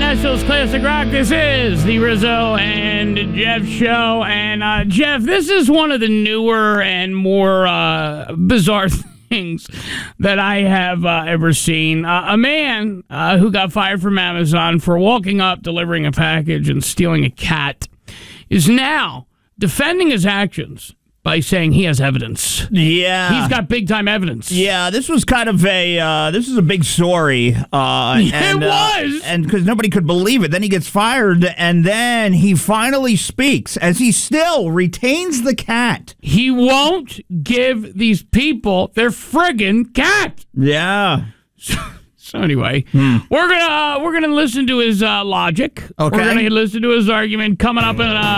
Nashville's Classic Rock. This is the Rizzo and Jeff show. And, Jeff, this is one of the newer and more bizarre things that I have ever seen. A man who got fired from Amazon for walking up, delivering a package, and stealing a cat is now defending his actions by saying he has evidence. Yeah. He's got big-time evidence. Yeah, this was kind of this is a big story. It was! And because nobody could believe it. Then he gets fired, and then he finally speaks, as he still retains the cat. He won't give these people their friggin' cat. Yeah. So anyway, we're gonna listen to his logic. Okay. We're gonna listen to his argument coming up in